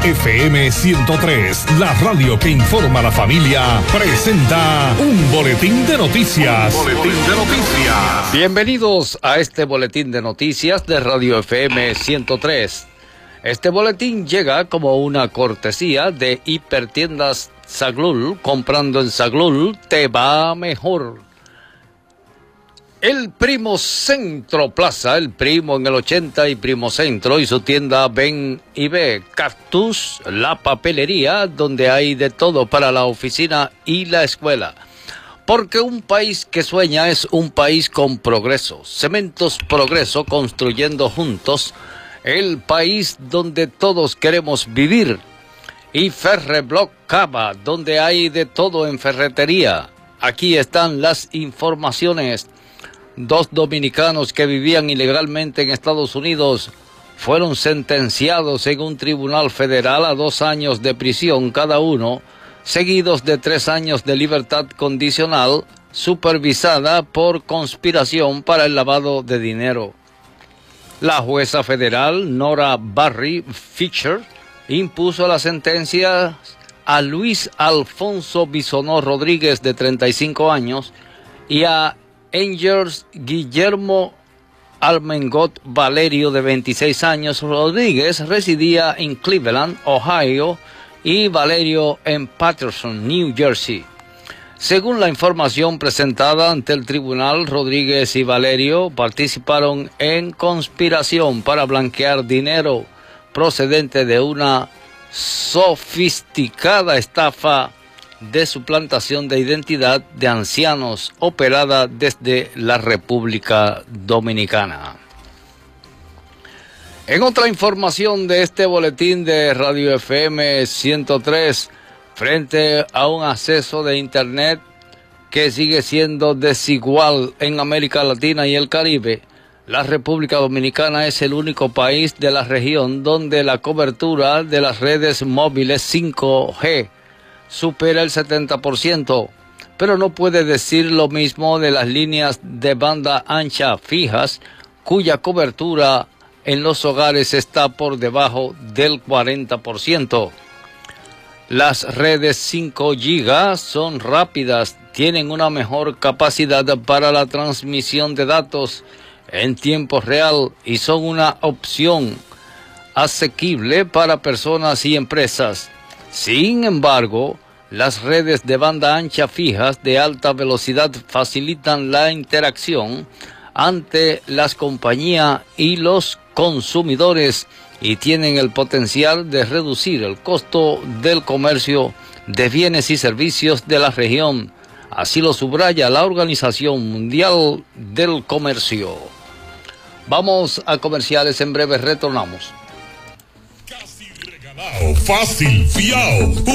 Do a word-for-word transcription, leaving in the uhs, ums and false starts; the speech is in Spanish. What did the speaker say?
F M ciento tres, la radio que informa a la familia, presenta un boletín de noticias. Un boletín de noticias. Bienvenidos a este boletín de noticias de Radio F M ciento tres. Este boletín llega como una cortesía de Hipertiendas Saglul. Comprando en Saglul te va mejor. El Primo Centro Plaza, el Primo en el ochenta y Primo Centro y su tienda Ven y Ve. Cactus, la papelería, donde hay de todo para la oficina y la escuela. Porque un país que sueña es un país con progreso. Cementos Progreso, construyendo juntos el país donde todos queremos vivir. Y Ferreblock Cava, donde hay de todo en ferretería. Aquí están las informaciones. Dos dominicanos que vivían ilegalmente en Estados Unidos fueron sentenciados en un tribunal federal a dos años de prisión cada uno, seguidos de tres años de libertad condicional, supervisada por conspiración para el lavado de dinero. La jueza federal Nora Barry Fisher impuso la sentencia a Luis Alfonso Bisonó Rodríguez, de treinta y cinco años, y a Angels Guillermo Almengot Valerio, de veintiséis años. Rodríguez residía en Cleveland, Ohio, y Valerio en Patterson, New Jersey. Según la información presentada ante el tribunal, Rodríguez y Valerio participaron en conspiración para blanquear dinero procedente de una sofisticada estafa de suplantación de identidad de ancianos operada desde la República Dominicana. En otra información de este boletín de Radio F M ciento tres, frente a un acceso de Internet que sigue siendo desigual en América Latina y el Caribe, la República Dominicana es el único país de la región donde la cobertura de las redes móviles cinco G supera el setenta por ciento, pero no puede decir lo mismo de las líneas de banda ancha fijas, cuya cobertura en los hogares está por debajo del cuarenta por ciento. Las redes cinco gigas son rápidas, tienen una mejor capacidad para la transmisión de datos en tiempo real y son una opción asequible para personas y empresas. Sin embargo, las redes de banda ancha fijas de alta velocidad facilitan la interacción ante las compañías y los consumidores y tienen el potencial de reducir el costo del comercio de bienes y servicios de la región. Así lo subraya la Organización Mundial del Comercio. Vamos a comerciales, en breve retornamos. Casi regalado, fácil, fiao.